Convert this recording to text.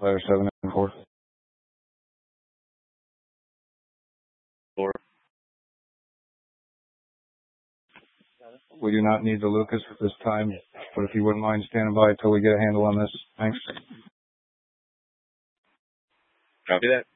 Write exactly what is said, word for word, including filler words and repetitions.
Ladder seven and four. Four. We do not need the Lucas at this time, but if you wouldn't mind standing by until we get a handle on this. Thanks. Copy that.